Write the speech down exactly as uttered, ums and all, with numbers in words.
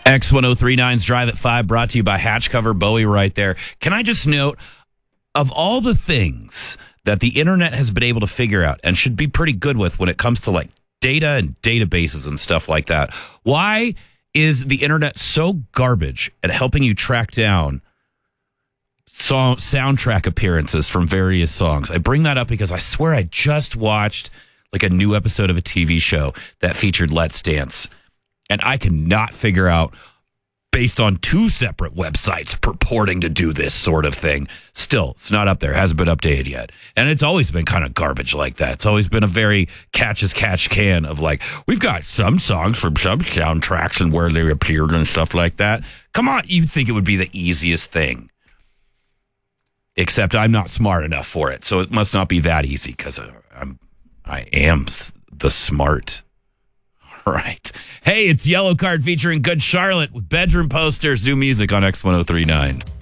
X ten thirty-nine's Drive at five brought to you by Hatch Cover Bowie right there. Can I just note, of all the things that the internet has been able to figure out and should be pretty good with when it comes to like data and databases and stuff like that, why is the internet so garbage at helping you track down song soundtrack appearances from various songs? I bring that up because I swear I just watched like a new episode of a T V show that featured Let's Dance, and I cannot figure out, based on two separate websites purporting to do this sort of thing. Still, it's not up there. Hasn't been updated yet. And it's always been kind of garbage like that. It's always been a very catch as catch can of like, we've got some songs from some soundtracks and where they appeared and stuff like that. Come on, you'd think it would be the easiest thing. Except I'm not smart enough for it. So it must not be that easy because I'm, I am the smart. Right. Hey, it's Yellow Card featuring Good Charlotte with bedroom posters, new music on X ten thirty-nine.